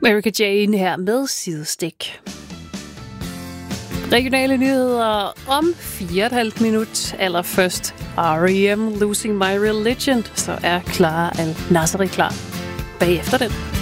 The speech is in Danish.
Erika Jane her med sidestik. Regionale nyheder om 4,5 minut. Allerførst R.E.M. Losing My Religion, så er Clara Al-Nasseri klar bagefter den.